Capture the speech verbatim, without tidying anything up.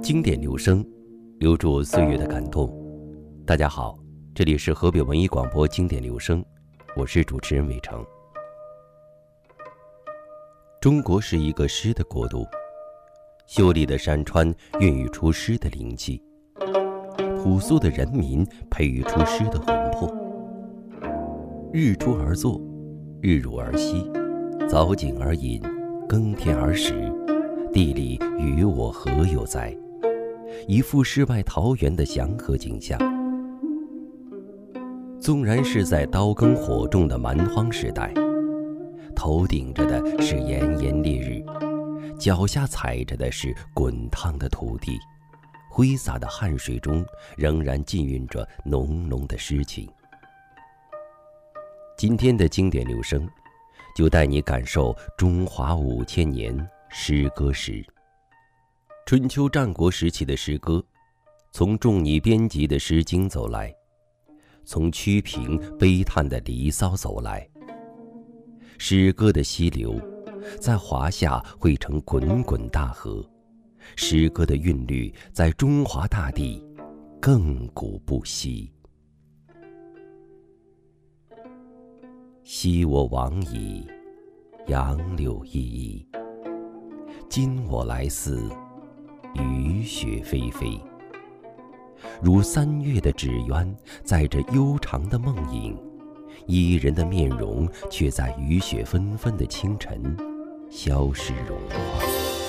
经典留声，留住岁月的感动。大家好，这里是河北文艺广播经典留声，我是主持人伟成。中国是一个诗的国度，秀丽的山川孕育出诗的灵气，朴素的人民培育出诗的魂魄。日出而作，日入而息，早景而饮，耕田而食，地理与我何有哉？一副世外桃源的祥和景象。纵然是在刀耕火种的蛮荒时代，头顶着的是炎炎烈日，脚下踩着的是滚烫的土地，挥洒的汗水中仍然浸润着浓浓的诗情。今天的经典留声，就带你感受中华五千年诗歌史。春秋战国时期的诗歌，从仲尼编辑的《诗经》走来，从屈平悲叹的《离骚》走来。诗歌的溪流，在华夏汇成滚滚大河，诗歌的韵律在中华大地亘古不息。昔我往矣，杨柳依依，今我来思，雨雪霏霏。如三月的纸鸢，载着悠长的梦影，伊人的面容却在雨雪纷纷的清晨消失融化。